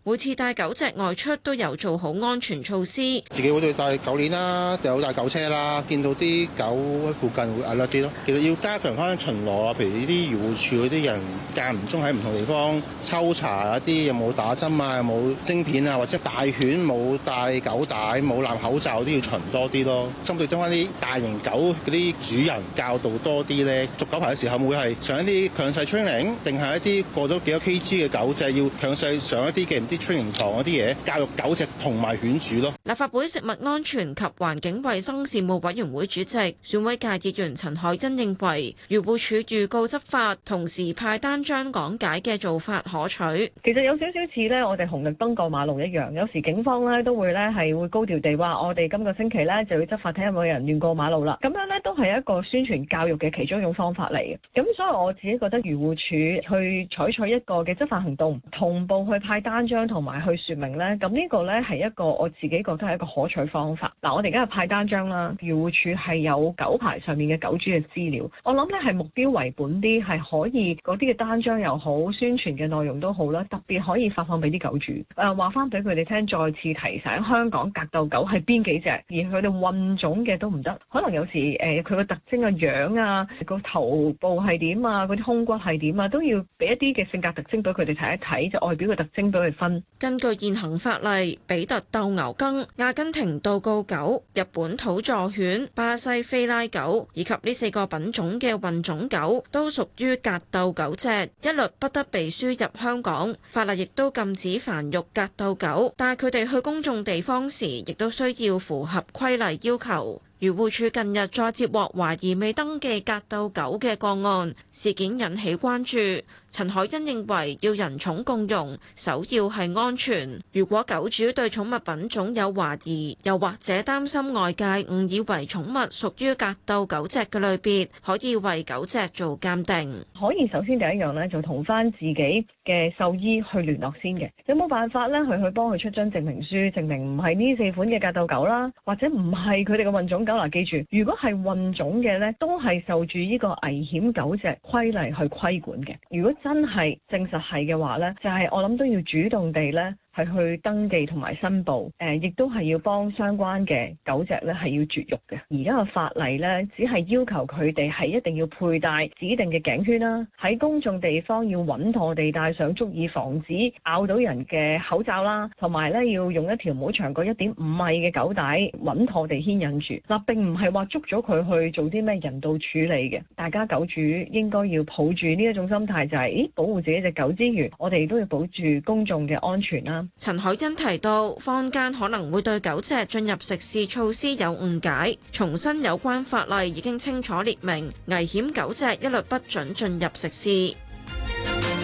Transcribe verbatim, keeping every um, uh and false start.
每次帶狗隻外出都有做好安全措施。 自己會對帶狗鏈啦，就有帶狗車啦。見到啲狗喺附近會 alert 啲咯。其實要加強翻巡邏啊，譬如呢啲漁護署嗰啲人間唔中喺唔同地方抽查一啲有冇打針啊，有冇晶片啊，或者大犬冇戴狗帶、冇攬口罩都要巡多啲咯。針對多翻啲大型狗嗰啲主人教導多啲咧，續狗牌嘅時候會係上一啲強勢 training，定係一啲過咗幾多 kg 嘅狗隻要強勢上一啲嘅唔知 training 堂嗰啲嘢，教育狗隻同埋犬主咯。 立法會食物安全及環境衛生事務委員會主席、選委界議員陳凱欣認為，漁護署預告執法，同時派單張講解嘅做法可取。 其實有少少似咧，我哋紅綠燈過馬路一樣，有時警方咧都會咧係會高調地話，我哋今個星期咧就要執法，睇下有冇人亂過馬路啦。咁樣咧都係一個宣傳教育嘅其中一種方法嚟嘅。咁所以我自己覺得漁護署去採取一個嘅執法行動，同步去派單張同埋去説明咧，咁呢個咧係一個我自己覺得係一個可取方法。嗱，我哋而家係派單張啦，漁護署係有狗牌上面嘅狗主嘅資料，我諗咧係目標為本啲，係可以嗰啲嘅單張又好，宣傳嘅內容都好啦，特別可以發放俾啲狗主，誒話翻俾佢哋聽，再次提醒香港格鬥狗係邊幾隻，而佢哋混種嘅都唔得，可能有時誒佢個特徵嘅樣啊，個頭部係點啊，嗰啲胸骨係點啊，都要俾一啲嘅性格特徵俾佢哋睇一睇，就外表嘅特徵俾佢分。 根據現行法例，比特鬥牛梗、阿根廷道告狗、日本土佐犬、巴西菲拉狗以及呢四個品種嘅混種狗都屬於格鬥狗隻，一律不得被輸入香港。法例亦都禁止繁育格鬥狗，但係佢哋去公眾地方時，亦都需要符合規例要求。漁護署近日再接獲懷疑未登記格鬥狗嘅個案，事件引起關注。陳凱欣認為要人寵共融，首要係安全。如果狗主對寵物品種有懷疑，又或者擔心外界誤以為寵物屬於格鬥狗隻嘅類別，可以為狗隻做鑑定。 可以首先第一樣咧，就同翻自己嘅獸醫去聯絡先嘅。有冇辦法咧，去去幫佢出張證明書，證明唔係呢四款嘅格鬥狗啦，或者唔係佢哋嘅混種狗啦。記住，如果係混種嘅咧，都係受住呢個危險狗隻規例去規管嘅。如果真係證實係嘅話咧，就係、是、我諗都要主動地咧。係去登記同埋申報，誒、呃，亦都係要幫相關嘅狗隻咧係要絕育嘅。而家嘅法例咧，只係要求佢哋係一定要佩戴指定嘅頸圈啦，喺公眾地方要穩妥地戴上足以防止咬到人嘅口罩啦，同埋咧要用一條唔好長過一點五米嘅狗帶穩妥地牽引住。嗱、呃，並唔係話捉咗佢去做啲咩人道處理嘅。大家狗主應該要抱住呢一種心態、就是，就係咦保護自己隻狗之餘，我哋都要保住公眾嘅安全啦。 陳凱欣提到，坊間可能會對狗隻進入食肆措施有誤解，重申有關法例已經清楚列明，危險狗隻一律不准進入食肆。